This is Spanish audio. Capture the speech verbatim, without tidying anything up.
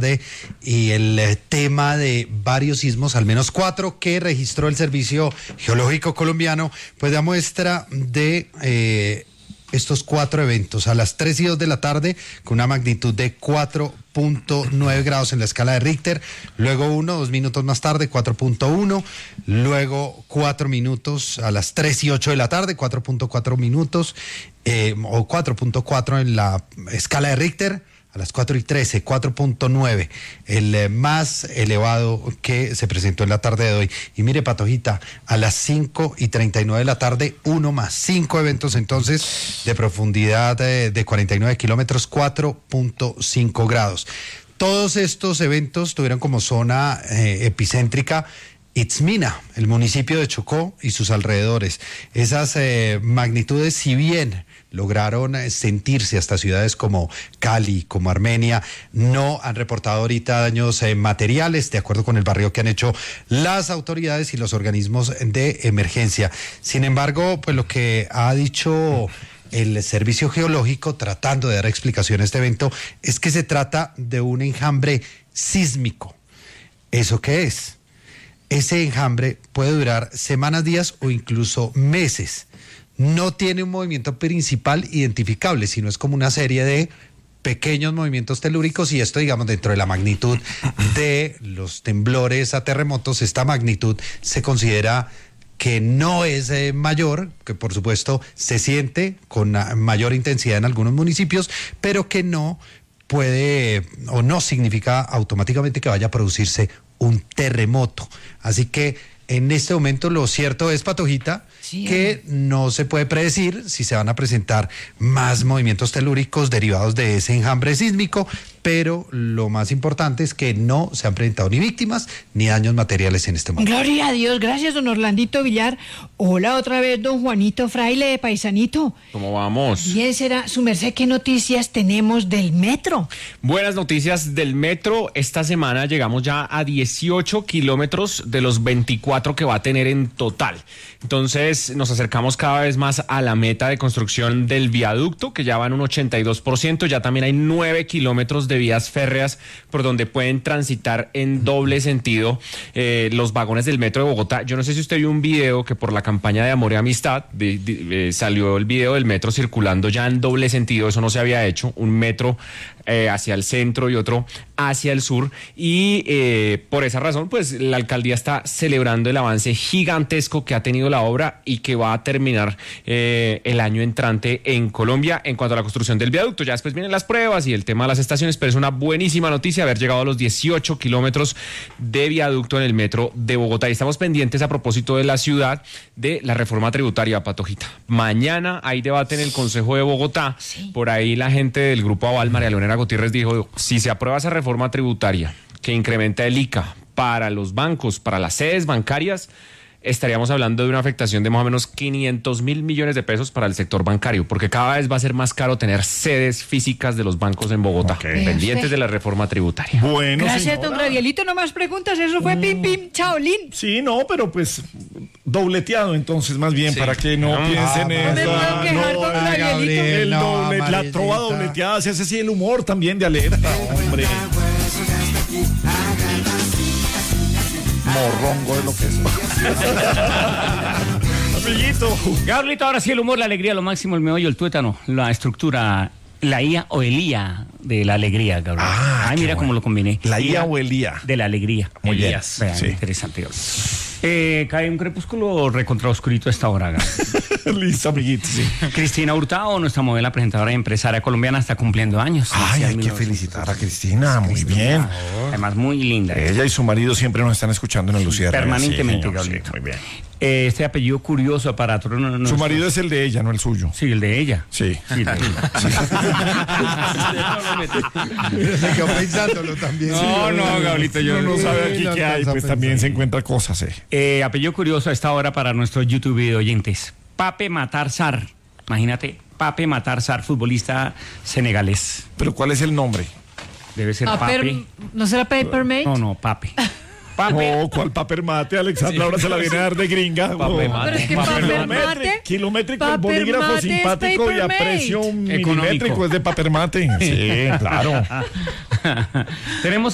tarde y el eh, tema de varios sismos, al menos cuatro, que registró el Servicio Geológico Colombiano, pues da muestra de eh, estos cuatro eventos. A las tres y dos de la tarde, con una magnitud de cuatro punto nueve grados en la escala de Richter, luego uno, dos minutos más tarde, cuatro punto uno, luego cuatro minutos a las tres y ocho de la tarde, cuatro punto cuatro minutos, eh, o cuatro punto cuatro en la escala de Richter. A las cuatro y trece, cuatro punto nueve, el eh, más elevado que se presentó en la tarde de hoy. Y mire, Patojita, a las cinco y treinta y nueve de la tarde, uno más, cinco eventos entonces de profundidad eh, de cuarenta y nueve kilómetros, cuatro punto cinco grados. Todos estos eventos tuvieron como zona eh, epicéntrica Itzmina, el municipio de Chocó y sus alrededores. Esas eh, magnitudes, si bien lograron sentirse hasta ciudades como Cali, como Armenia, no han reportado ahorita daños eh, materiales, de acuerdo con el barrio que han hecho las autoridades y los organismos de emergencia. Sin embargo, pues lo que ha dicho el Servicio Geológico, tratando de dar explicación a este evento, es que se trata de un enjambre sísmico. ¿Eso qué es? Ese enjambre puede durar semanas, días o incluso meses. No tiene un movimiento principal identificable, sino es como una serie de pequeños movimientos telúricos, y esto, digamos, dentro de la magnitud de los temblores a terremotos, esta magnitud se considera que no es eh, mayor, que por supuesto se siente con mayor intensidad en algunos municipios, pero que no puede o no significa automáticamente que vaya a producirse un terremoto. Así que en este momento lo cierto es, Patojita, sí, que no se puede predecir si se van a presentar más movimientos telúricos derivados de ese enjambre sísmico, pero lo más importante es que no se han presentado ni víctimas ni daños materiales en este momento. Gloria a Dios, gracias, don Orlandito Villar. Hola otra vez, don Juanito Fraile de Paisanito. ¿Cómo vamos? Bien será, su merced, ¿qué noticias tenemos del metro? Buenas noticias del metro. Esta semana llegamos ya a dieciocho kilómetros de los veinticuatro que va a tener en total. Entonces nos acercamos cada vez más a la meta de construcción del viaducto, que ya va en un ochenta y dos por ciento. Ya también hay nueve kilómetros de vías férreas por donde pueden transitar en doble sentido eh, los vagones del metro de Bogotá. Yo no sé si usted vio un video que por la campaña de Amor y Amistad de, de, eh, salió el video del metro circulando ya en doble sentido. Eso no se había hecho, un metro eh, hacia el centro y otro hacia el sur, y eh, por esa razón pues la alcaldía está celebrando el avance gigantesco que ha tenido la obra y que va a terminar eh, el año entrante en Colombia en cuanto a la construcción del viaducto. Ya después vienen las pruebas y el tema de las estaciones, pero es una buenísima noticia haber llegado a los dieciocho kilómetros de viaducto en el metro de Bogotá. Y estamos pendientes, a propósito de la ciudad, de la reforma tributaria, Patojita. Mañana hay debate en el Consejo de Bogotá. Sí. Por ahí la gente del Grupo Aval, María Leonera Gutiérrez, dijo, si se aprueba esa reforma tributaria que incrementa el I C A para los bancos, para las sedes bancarias, estaríamos hablando de una afectación de más o menos quinientos mil millones de pesos para el sector bancario, porque cada vez va a ser más caro tener sedes físicas de los bancos en Bogotá, okay, pendientes de la reforma tributaria. Bueno, gracias, señora. Don Gabrielito, no más preguntas, eso fue mm. pim pim, chaolín. Sí, no, pero pues dobleteado entonces, más bien, sí, para que no ah, piensen en eso. No me quejar, don Gabrielito. El doble, no, la trova dobleteada, se hace así el humor también de alerta, hombre. Morrongo es lo que es. Amiguito. Gabrielito, ahora sí el humor, la alegría, lo máximo, el meollo, el tuétano, la estructura, la I A o el I A de la alegría, Gabriel. Ah, ay, mira bueno. Cómo lo combiné. La I A o el I A. De la alegría. Muy bien. Vean, sí. Interesante, Gabriel. Eh, cae un crepúsculo recontra oscurito a esta hora, Gabriel. Listo, amiguito, sí. Cristina Hurtado, nuestra modelo, presentadora y empresaria colombiana, está cumpliendo años. Ay, hay que felicitar a Cristina, muy Cristina, bien. Además, muy linda. Ella y su marido siempre nos están escuchando en el Lucía. Permanentemente, sí, Gabriel. Sí, muy bien. Eh, este apellido curioso para otro. No, no, su marido es el de ella, no el suyo. Sí, el de ella. Sí. Sí, el de ella. Sí. Se quedó pensándolo también. No, sí, no, Gabrielito, yo no, no sabe aquí qué hay, pues también se encuentra cosas, eh. eh apellido curioso a esta hora para nuestros YouTube video oyentes. Pape Matar Sarr. Imagínate, Pape Matar Sarr, futbolista senegalés. ¿Pero cuál es el nombre? Debe ser Paper, Pape. ¿No será Papermate? No, no, Pape. Pape. No, ¿cuál Paper Mate, Alexandra? Sí. Ahora se la viene a dar de gringa. Pape Mate. Pero es que Paper Mate. Kilométrico, el bolígrafo simpático y a precio milimétrico es de Paper Mate. Sí, claro. Tenemos